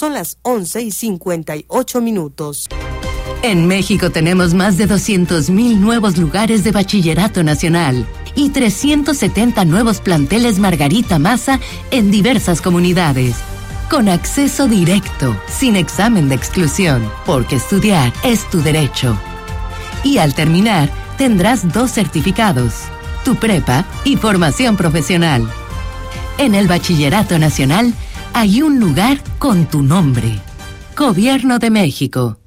Son las 11:58. En México tenemos más de 200,000 nuevos lugares de bachillerato nacional y 370 nuevos planteles Margarita Maza en diversas comunidades. Con acceso directo, sin examen de exclusión, porque estudiar es tu derecho. Y al terminar, tendrás 2 certificados, tu prepa y formación profesional. En el Bachillerato Nacional hay un lugar con tu nombre. Gobierno de México.